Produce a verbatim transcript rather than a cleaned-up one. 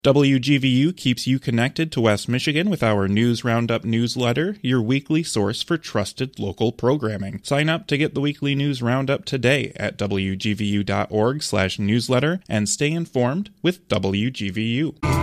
W G V U keeps you connected to West Michigan with our News Roundup newsletter, your weekly source for trusted local programming. Sign up to get the weekly News Roundup today at W G V U dot org slash newsletter and stay informed with W G V U.